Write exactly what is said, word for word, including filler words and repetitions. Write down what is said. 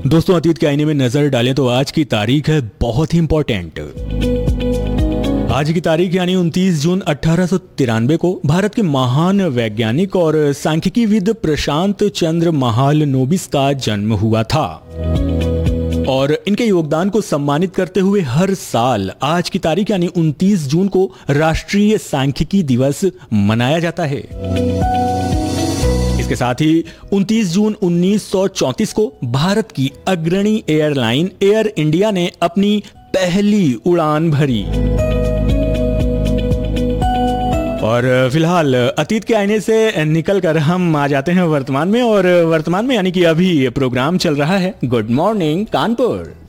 दोस्तों, अतीत के आईने में नजर डालें तो आज की तारीख है बहुत ही इंपॉर्टेंट। आज की तारीख यानी उनतीस जून अठारह सौ तिरानवे को भारत के महान वैज्ञानिक और सांख्यिकीविद प्रशांत चंद्र महालनोबिस का जन्म हुआ था और इनके योगदान को सम्मानित करते हुए हर साल आज की तारीख यानी उनतीस जून को राष्ट्रीय सांख्यिकी दिवस मनाया जाता है। इसके साथ ही उनतीस जून उन्नीस सौ चौंतीस को भारत की अग्रणी एयरलाइन एयर इंडिया ने अपनी पहली उड़ान भरी। और फिलहाल अतीत के आईने से निकलकर हम आ जाते हैं वर्तमान में, और वर्तमान में यानी कि अभी प्रोग्राम चल रहा है गुड मॉर्निंग कानपुर।